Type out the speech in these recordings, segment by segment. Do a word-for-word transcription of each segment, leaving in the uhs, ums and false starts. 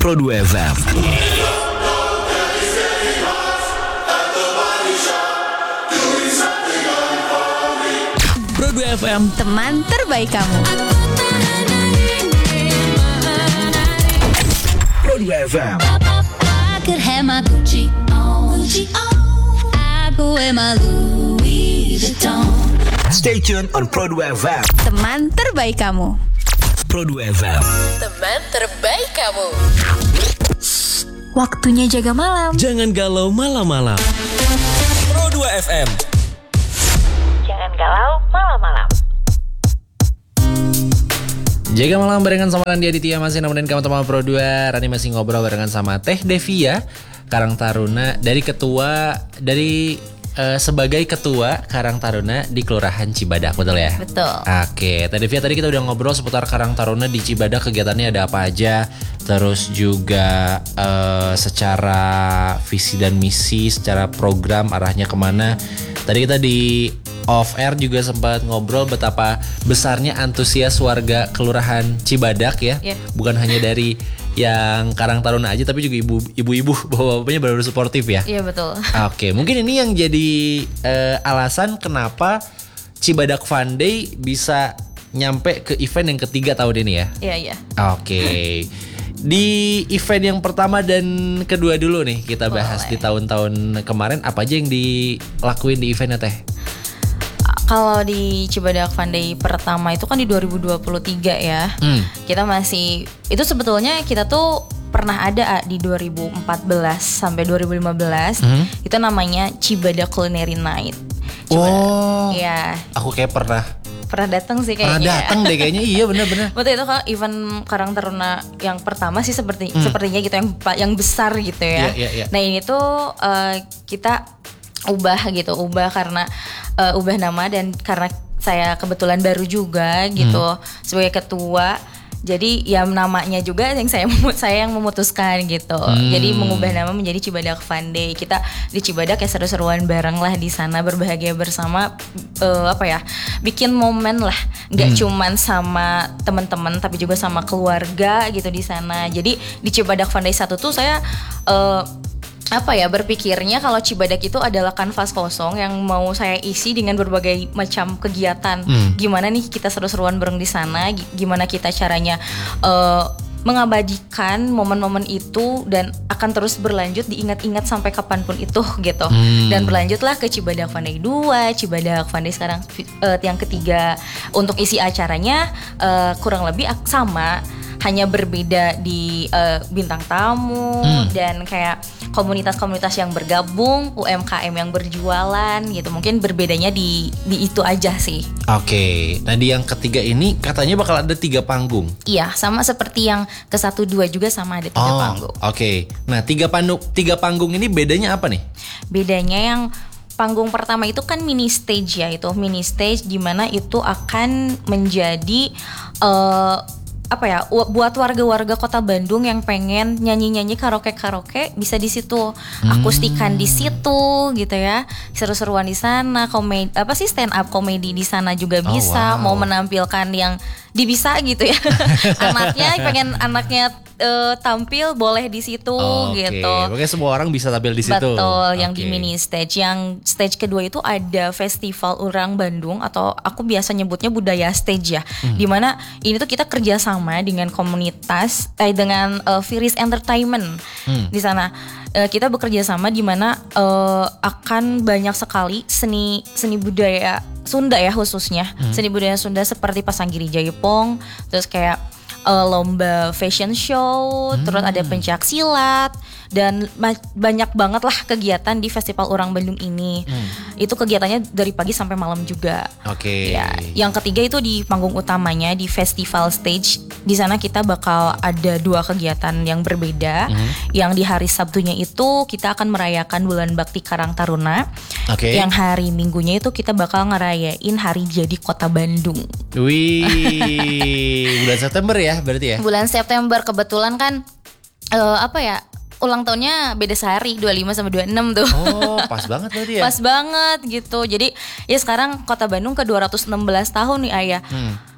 Pro dua F M. Pro dua F M, teman terbaik kamu. Pro dua F M. I could have my Gucci on, Gucci on. I go wear my Louis Vuitton. Stay tuned on Pro dua F M. Teman terbaik kamu. Pro dua F M. Teman terbaik kamu. Waktunya jaga malam. Jangan galau malam-malam. Pro dua F M. Jangan galau malam-malam. Jaga malam barengan sama Randi Aditya, masih nemenin kamu teman Pro dua. Rani masih ngobrol barengan sama Teh Devia Karang Taruna dari ketua dari uh, sebagai ketua Karang Taruna di Kelurahan Cibadak, betul ya? Betul. Oke, Teh Devia, tadi kita udah ngobrol seputar Karang Taruna di Cibadak, kegiatannya ada apa aja, terus juga uh, secara visi dan misi, secara program arahnya kemana. Tadi kita di off air juga sempat ngobrol betapa besarnya antusias warga Kelurahan Cibadak ya. Yeah. Bukan hanya dari yang Karang Taruna aja, tapi juga ibu, ibu-ibu, bapak-bapaknya benar-benar suportif ya. Iya, betul. Oke, mungkin ini yang jadi uh, alasan kenapa Cibadak Fun Day bisa nyampe ke event yang ketiga tahun ini ya. Iya, iya. Oke. Di event yang pertama dan kedua dulu nih kita bahas. Boleh. Di tahun-tahun kemarin apa aja yang dilakuin di eventnya Teh? Kalau di Cibadak Fun Day pertama itu kan di dua ribu dua puluh tiga ya. Hmm. Kita masih, itu sebetulnya kita tuh pernah ada di dua ribu empat belas sampai dua ribu lima belas. Hmm. Itu namanya Cibadak Culinary Night. Cibadak, oh. Ya. Aku kayak pernah pernah datang sih kayaknya. Pernah datang deh kayaknya, iya benar-benar. Betul, itu kan event Karang Taruna yang pertama sih seperti hmm. sepertinya gitu, yang yang besar gitu ya. Yeah, yeah, yeah. Nah ini tuh uh, kita ubah gitu, ubah karena uh, ubah nama dan karena saya kebetulan baru juga gitu hmm. sebagai ketua. Jadi ya namanya juga yang saya saya yang memutuskan gitu. Hmm. Jadi mengubah nama menjadi Cibadak Fun Day. Kita di Cibadak ya seru-seruan bareng lah di sana, berbahagia bersama, uh, apa ya, bikin momen lah. Gak hmm. cuman sama teman-teman tapi juga sama keluarga gitu di sana. Jadi di Cibadak Fun Day satu tuh saya uh, apa ya, berpikirnya kalau Cibadak itu adalah kanvas kosong yang mau saya isi dengan berbagai macam kegiatan. Hmm. Gimana nih kita seru-seruan bareng di sana, gimana kita caranya uh, mengabadikan momen-momen itu dan akan terus berlanjut, diingat-ingat sampai kapanpun itu gitu. Hmm. Dan berlanjutlah ke Cibadak Fun Day dua, Cibadak Fun Day sekarang uh, yang ketiga. Untuk isi acaranya uh, kurang lebih sama, hanya berbeda di uh, bintang tamu hmm. dan kayak komunitas-komunitas yang bergabung, U M K M yang berjualan gitu. Mungkin berbedanya di di itu aja sih. Oke, nah di yang ketiga ini katanya bakal ada tiga panggung. Iya, sama seperti yang ke satu dua juga sama ada tiga oh, panggung. Oke, nah tiga panggung tiga panggung ini bedanya apa nih? Bedanya yang panggung pertama itu kan mini stage ya, itu mini stage di mana itu akan menjadi uh, apa ya, buat warga-warga Kota Bandung yang pengen nyanyi-nyanyi karaoke-karaoke bisa di situ, hmm. akustikan di situ gitu ya, seru-seruan di sana, komedi apa sih stand up komedi di sana juga bisa. Oh, wow. Mau menampilkan yang dibisa gitu ya, anaknya pengen anaknya uh, tampil boleh di situ. Oh, gitu. Oke, okay. Semua orang bisa tampil di situ. Betul, yang okay. Di mini stage. Yang stage kedua itu ada Festival Urang Bandung atau aku biasa nyebutnya budaya stage ya. Hmm. Dimana ini tuh kita kerjasama dengan komunitas, eh, dengan uh, Viris Entertainment hmm. di sana. Uh, kita bekerja sama di mana uh, akan banyak sekali seni seni budaya Sunda ya khususnya. Hmm. Seni budaya Sunda seperti Pasanggiri Jaipong, terus kayak uh, lomba fashion show, hmm. terus ada pencak silat dan ma- banyak banget lah kegiatan di Festival Urang Bandung ini. Hmm. Itu kegiatannya dari pagi sampai malam juga. Oke. Okay. Ya, yang ketiga itu di panggung utamanya di festival stage. Di sana kita bakal ada dua kegiatan yang berbeda. Hmm. Yang di hari Sabtunya itu kita akan merayakan Bulan Bakti Karang Taruna. Oke. Okay. Yang hari Minggunya itu kita bakal ngerayain Hari Jadi Kota Bandung. Wih, bulan September ya berarti ya? Bulan September, kebetulan kan uh, apa ya? Ulang tahunnya beda sehari, dua puluh lima sama dua puluh enam tuh. Oh, pas banget berarti ya? Pas banget gitu. Jadi ya sekarang Kota Bandung ke dua ratus enam belas tahun nih Ayah. Hmm.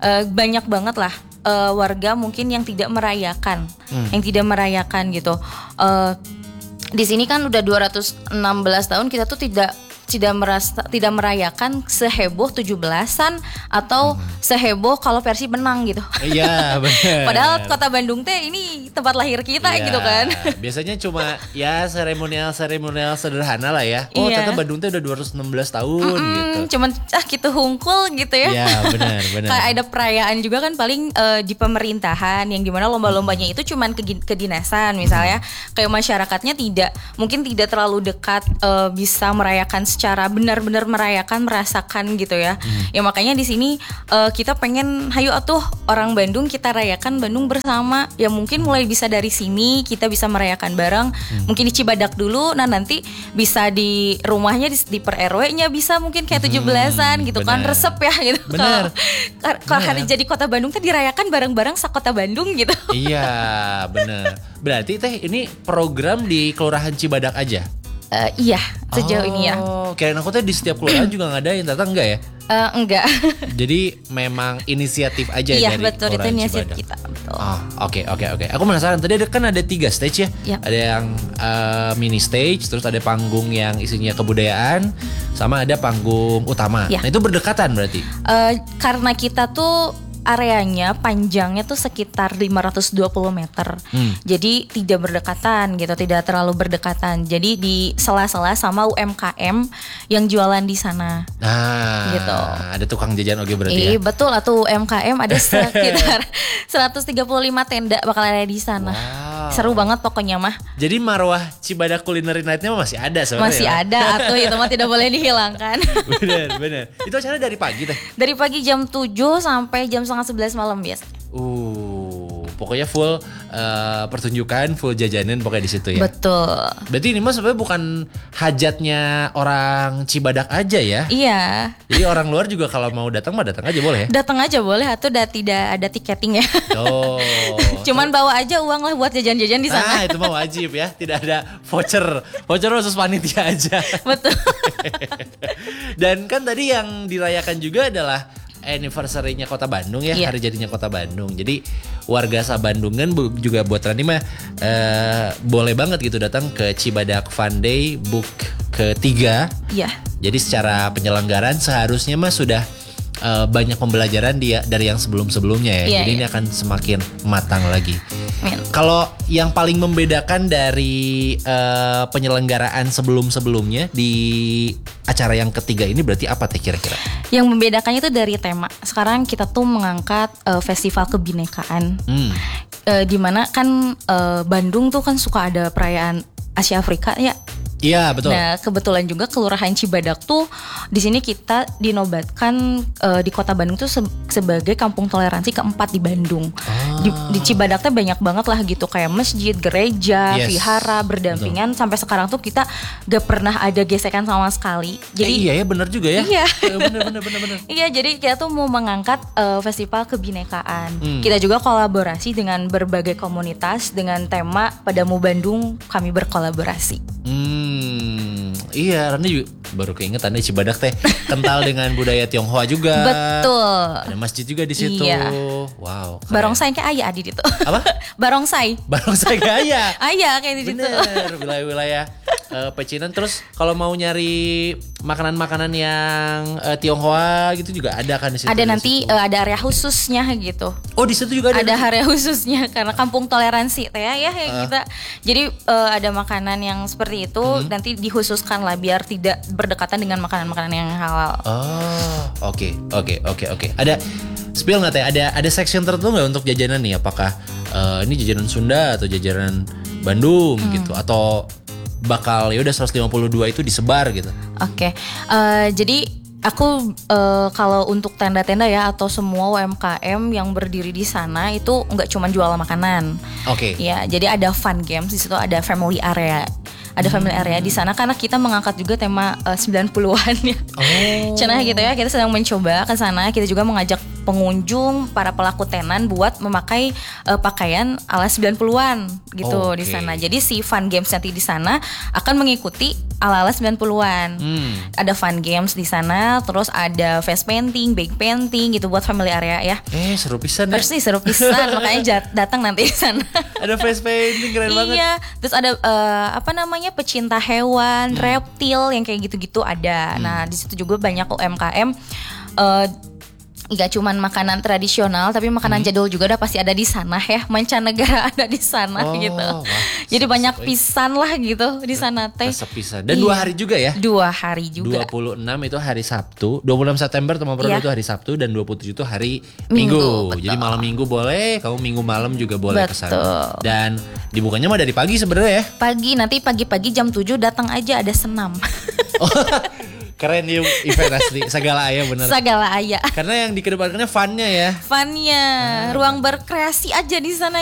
uh, banyak banget lah uh, warga mungkin yang tidak merayakan, hmm. yang tidak merayakan gitu. Uh, di sini kan udah dua ratus enam belas tahun kita tuh tidak tidak merasa tidak merayakan seheboh tujuh belasan atau hmm. seheboh kalau Persib menang gitu. Iya, benar. Padahal Kota Bandung teh ini tempat lahir kita iya, gitu kan. Biasanya cuma ya seremonial-seremonial sederhana lah ya. Oh, iya. ternyata Bandung teh udah dua ratus enam belas tahun Mm-mm, gitu. Cuman ah gitu hungkul gitu ya. Iya, benar, benar. Kayak ada perayaan juga kan paling uh, di pemerintahan yang dimana lomba-lombanya itu cuman ke kedinasan misalnya. Kayak masyarakatnya tidak mungkin tidak terlalu dekat uh, bisa merayakan secara benar-benar merayakan merasakan gitu ya. Hmm. Ya makanya di sini uh, kita pengen hayu atuh orang Bandung kita rayakan Bandung bersama. Ya mungkin mulai bisa dari sini kita bisa merayakan bareng. Hmm. Mungkin di Cibadak dulu, nah nanti bisa di rumahnya di, di per R W-nya bisa mungkin kayak tujuh belasan gitu bener. Kan resep ya gitu. Benar. Kalau hari jadi Kota Bandung tuh dirayakan bareng-bareng sakota Bandung gitu. Iya, benar. Berarti teh ini program di Kelurahan Cibadak aja. Uh, iya sejauh oh, ini ya. Kirain aku tuh di setiap kelurahan juga ngadain, ternyata enggak ya? Uh, enggak. Jadi memang inisiatif aja iya, dari betul, Kelurahan itu inisiatif Cibadak. kita. Betul. Oh, oke oke oke. Aku penasaran tadi ada kan ada tiga stage ya. Yep. Ada yang uh, mini stage, terus ada panggung yang isinya kebudayaan, sama ada panggung utama. Yeah. Nah itu berdekatan berarti? Uh, karena kita tuh areanya panjangnya tuh sekitar lima ratus dua puluh meter. Hmm. Jadi tidak berdekatan gitu, tidak terlalu berdekatan. Jadi di sela-sela sama U M K M yang jualan di sana. Nah, gitu. Ada tukang jajan oke berarti eh, ya. Betul, atau U M K M ada sekitar seratus tiga puluh lima tenda bakal ada di sana. Wow. Seru banget pokoknya mah. Jadi marwah Cibadak Culinary Night-nya masih ada sebenarnya. Masih ya? ada, atau itu mah tidak boleh dihilangkan. Bener, bener. Itu acara dari pagi teh? Dari pagi jam tujuh sampai jam setengah sebelas malam biasa. Uh, pokoknya full uh, pertunjukan, full jajanan pokoknya di situ ya. Betul. Berarti ini mah sebenarnya bukan hajatnya orang Cibadak aja ya? Iya. Jadi orang luar juga kalau mau datang mah datang aja boleh ya? Datang aja boleh, atau udah tidak ada tiketing ya. Oh. Cuman bawa aja uang lah buat jajan-jajan di sana. Ah, itu mah wajib ya, tidak ada voucher. Voucher khusus panitia aja. Betul. Dan kan tadi yang dirayakan juga adalah anniversary-nya Kota Bandung ya, yeah. hari jadinya Kota Bandung. Jadi warga Sabandungan juga buat Rani mah uh, boleh banget gitu datang ke Cibadak Fun Day Book ketiga. Iya. Yeah. Jadi secara penyelenggaraan seharusnya mah sudah uh, banyak pembelajaran dia dari yang sebelum-sebelumnya ya. Yeah, Jadi yeah. ini akan semakin matang lagi. Kalau yang paling membedakan dari uh, penyelenggaraan sebelum-sebelumnya di acara yang ketiga ini berarti apa teh kira-kira? Yang membedakannya itu dari tema. Sekarang kita tuh mengangkat uh, festival kebinekaan. Hmm. Uh, dimana kan uh, Bandung tuh kan suka ada perayaan Asia Afrika ya. Iya betul. Nah kebetulan juga Kelurahan Cibadak tuh di sini kita dinobatkan uh, di Kota Bandung tuh se- sebagai kampung toleransi keempat di Bandung. Oh. Di, di Cibadak tuh banyak banget lah gitu kayak masjid, gereja, yes. vihara berdampingan. Betul. Sampai sekarang tuh kita gak pernah ada gesekan sama sekali. Jadi eh, iya ya benar juga ya. Iya. bener bener bener bener. Iya jadi kita tuh mau mengangkat uh, festival kebinekaan. Hmm. Kita juga kolaborasi dengan berbagai komunitas dengan tema Padamu Bandung kami berkolaborasi. Hmm, iya, Rani juga baru keingetan nih Cibadak teh kental dengan budaya Tionghoa juga. Betul. Ada masjid juga di situ. Iya. Wow. Keren. Barongsai kayak ayah di situ. Apa? Barongsai. Barongsai kayak ayah. Ayah kayak di situ. Bener, wilayah-wilayah uh, pecinan. Terus kalau mau nyari makanan-makanan yang uh, Tionghoa gitu juga ada kan di situ. Ada nanti uh, ada area khususnya gitu. Oh di situ juga ada. Ada area khususnya karena kampung toleransi teh ya ya uh. kita. Jadi uh, ada makanan yang seperti itu hmm. nanti dikhususkan lah biar tidak berdekatan dengan makanan-makanan yang halal. Oh, oke, okay, oke, okay, oke, okay, oke. Okay. Ada spill nggak teh? Ada ada section tertentu nggak untuk jajanan nih? Apakah uh, ini jajanan Sunda atau jajanan Bandung hmm. gitu? Atau bakal ya udah seratus lima puluh dua itu disebar gitu? Oke, okay. uh, jadi aku uh, kalau untuk tenda-tenda ya atau semua U M K M yang berdiri di sana itu nggak cuma jual makanan. Oke. Okay. Ya, jadi ada fun games di situ, ada family area. Ada family area di sana karena kita mengangkat juga tema uh, sembilan puluhan ya. Oh. Cenah gitu ya, kita sedang mencoba ke sana. Kita juga mengajak pengunjung, para pelaku tenan buat memakai uh, pakaian ala sembilan puluhan gitu Oh, di oke. sana. Jadi si fun games nanti di sana akan mengikuti ala-ala sembilan puluhan. Hmm. Ada fun games di sana, terus ada face painting, bake painting gitu buat family area ya. Eh seru pisan ya. Terus nih seru pisan, makanya jat- datang nanti di sana. Ada face painting keren banget. Iya, terus ada eh, apa namanya pecinta hewan, reptil yang kayak gitu-gitu ada. Nah di situ juga banyak U M K M. eh, Gak cuman makanan tradisional, tapi makanan jadul juga udah pasti ada di sana ya. Mancanegara ada di sana Oh, gitu. wah, Jadi seru banyak sekali. pisan lah gitu di sana teh. Resep pisan. Dan dua Iya. hari juga ya. Dua hari dua juga. puluh enam itu hari Sabtu, dua puluh enam September teman Pro Iya. itu hari Sabtu dan dua puluh tujuh itu hari Minggu, Minggu. betul. Jadi malam Minggu boleh, kamu Minggu malam juga boleh ke sana. Betul. Dan dibukanya mah dari pagi sebenarnya ya. Pagi nanti pagi-pagi jam tujuh datang aja ada senam. Keren ya event asli, segala ayah bener. Segala aya. Karena yang dikedepankannya funnya ya. Funnya, ruang berkreasi aja di sana